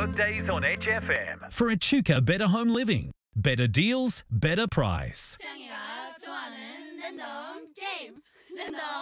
Workdays on HFM. For Echuca Better Home Living. Better deals, better price. 태양이가 좋아하는 랜덤 게임. 랜덤